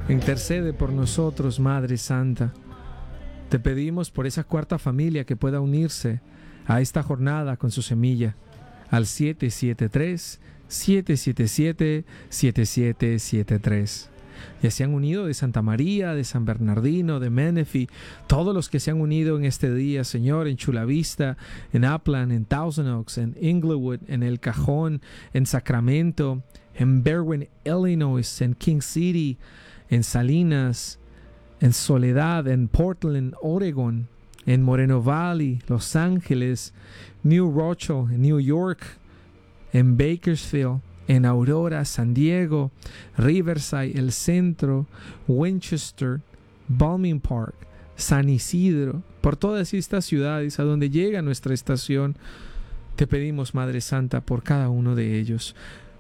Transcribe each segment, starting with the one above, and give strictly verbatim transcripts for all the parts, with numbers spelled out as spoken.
Intercede por nosotros, Madre Santa. Te pedimos por esa cuarta familia que pueda unirse a esta jornada con su semilla al siete siete tres, siete siete siete, siete siete siete tres. Ya se han unido de Santa María, de San Bernardino, de Menifee, todos los que se han unido en este día, Señor, en Chula Vista, en Upland, en Thousand Oaks, en Inglewood, en El Cajón, en Sacramento, en Berwyn, Illinois, en King City, en Salinas, en Soledad, en Portland, Oregon, en Moreno Valley, Los Ángeles, New Rochelle, en New York, en Bakersfield, en Aurora, San Diego, Riverside, El Centro, Winchester, Balming Park, San Isidro, por todas estas ciudades a donde llega nuestra estación. Te pedimos, Madre Santa, por cada uno de ellos.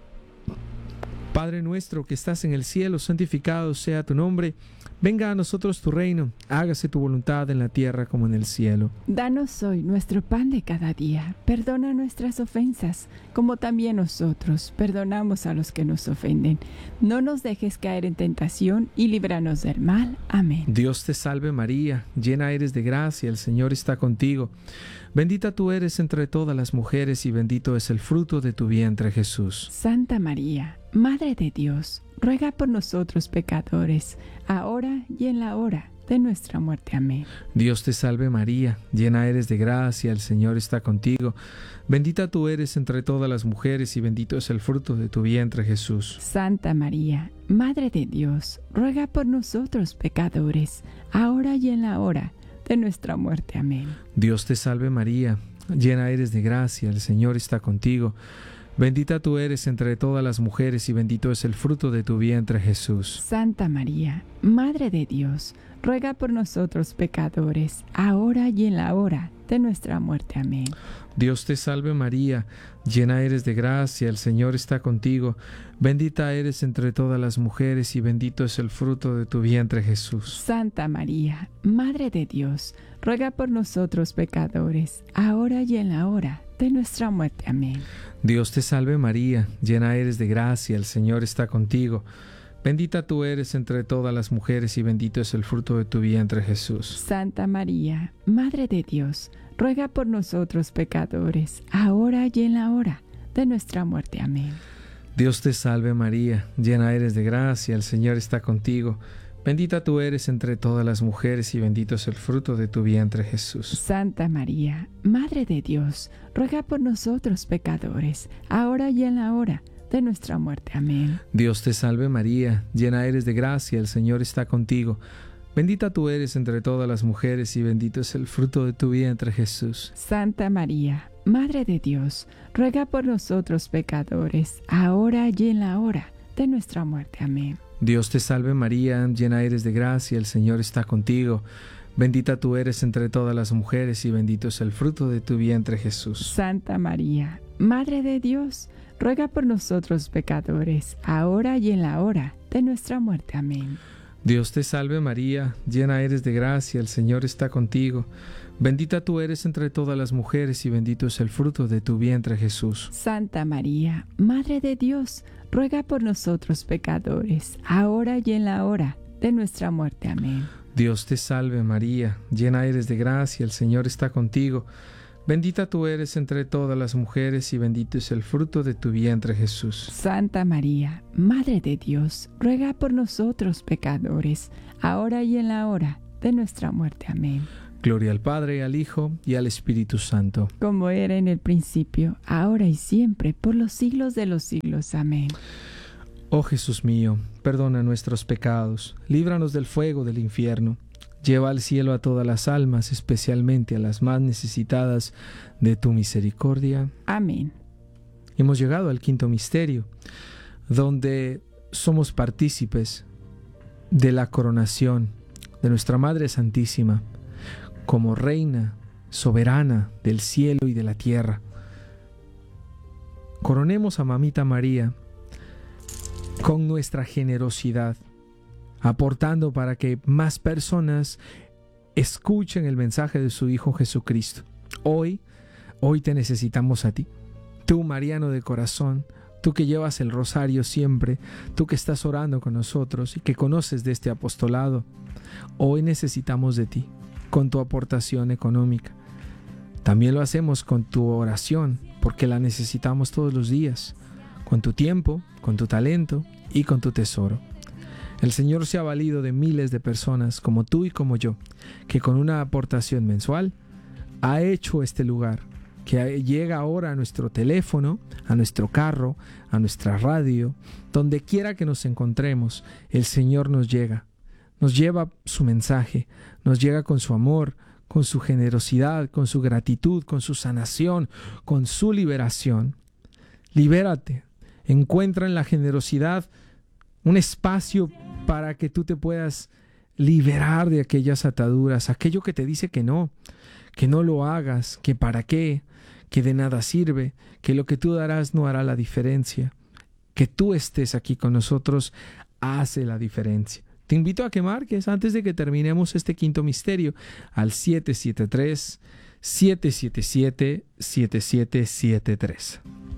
Padre nuestro que estás en el cielo, santificado sea tu nombre. Venga a nosotros tu reino, hágase tu voluntad en la tierra como en el cielo. Danos hoy nuestro pan de cada día. Perdona nuestras ofensas, como también nosotros perdonamos a los que nos ofenden. No nos dejes caer en tentación y líbranos del mal. Amén. Dios te salve María, llena eres de gracia, el Señor está contigo. Bendita tú eres entre todas las mujeres y bendito es el fruto de tu vientre, Jesús. Santa María, Madre de Dios, ruega por nosotros pecadores, ahora y en la hora de nuestra muerte. Amén. Dios te salve María, llena eres de gracia, el Señor está contigo. Bendita tú eres entre todas las mujeres y bendito es el fruto de tu vientre, Jesús. Santa María, Madre de Dios, ruega por nosotros pecadores, ahora y en la hora de nuestra muerte. Amén. Dios te salve María, llena eres de gracia, el Señor está contigo. Bendita tú eres entre todas las mujeres y bendito es el fruto de tu vientre, Jesús. Santa María, Madre de Dios, ruega por nosotros pecadores, ahora y en la hora de nuestra muerte. Amén. Dios te salve María, llena eres de gracia, el Señor está contigo. Bendita eres entre todas las mujeres y bendito es el fruto de tu vientre, Jesús. Santa María, Madre de Dios, ruega por nosotros pecadores, ahora y en la hora de nuestra muerte. Amén. Dios te salve María, llena eres de gracia, el Señor está contigo. Bendita tú eres entre todas las mujeres y bendito es el fruto de tu vientre, Jesús. Santa María, Madre de Dios, ruega por nosotros pecadores, ahora y en la hora de nuestra muerte. Amén. Dios te salve María, llena eres de gracia, el Señor está contigo. Bendita tú eres entre todas las mujeres y bendito es el fruto de tu vientre, Jesús. Santa María, Madre de Dios, ruega por nosotros pecadores, ahora y en la hora de nuestra muerte. Amén. Dios te salve María, llena eres de gracia, el Señor está contigo. Bendita tú eres entre todas las mujeres y bendito es el fruto de tu vientre, Jesús. Santa María, Madre de Dios, ruega por nosotros pecadores, ahora y en la hora de nuestra muerte. Amén. Dios te salve María, llena eres de gracia, el Señor está contigo. Bendita tú eres entre todas las mujeres y bendito es el fruto de tu vientre, Jesús. Santa María, Madre de Dios, ruega por nosotros pecadores, ahora y en la hora de nuestra muerte. Amén. Dios te salve María, llena eres de gracia, el Señor está contigo. Bendita tú eres entre todas las mujeres y bendito es el fruto de tu vientre, Jesús. Santa María, Madre de Dios, ruega por nosotros pecadores, ahora y en la hora de nuestra muerte. Amén. Dios te salve María, llena eres de gracia, el Señor está contigo. Bendita tú eres entre todas las mujeres y bendito es el fruto de tu vientre, Jesús. Santa María, Madre de Dios, ruega por nosotros pecadores, ahora y en la hora de nuestra muerte. Amén. Gloria al Padre, al Hijo y al Espíritu Santo. Como era en el principio, ahora y siempre, por los siglos de los siglos. Amén. Oh Jesús mío, perdona nuestros pecados, líbranos del fuego del infierno. Lleva al cielo a todas las almas, especialmente a las más necesitadas de tu misericordia. Amén. Hemos llegado al quinto misterio, donde somos partícipes de la coronación de nuestra Madre Santísima como Reina soberana del cielo y de la tierra. Coronemos a Mamita María con nuestra generosidad, aportando para que más personas escuchen el mensaje de su Hijo Jesucristo. Hoy, hoy te necesitamos a ti. Tú, Mariano de corazón, tú que llevas el rosario siempre, tú que estás orando con nosotros y que conoces de este apostolado, hoy necesitamos de ti, con tu aportación económica. También lo hacemos con tu oración, porque la necesitamos todos los días, con tu tiempo, con tu talento y con tu tesoro. El Señor se ha valido de miles de personas como tú y como yo, que con una aportación mensual ha hecho este lugar, que llega ahora a nuestro teléfono, a nuestro carro, a nuestra radio, donde quiera que nos encontremos, el Señor nos llega, nos lleva su mensaje, nos llega con su amor, con su generosidad, con su gratitud, con su sanación, con su liberación. Libérate, encuentra en la generosidad un espacio para que tú te puedas liberar de aquellas ataduras, aquello que te dice que no, que no lo hagas, que para qué, que de nada sirve, que lo que tú darás no hará la diferencia. Que tú estés aquí con nosotros hace la diferencia. Te invito a que marques antes de que terminemos este quinto misterio al siete siete tres, siete siete siete, siete siete siete tres.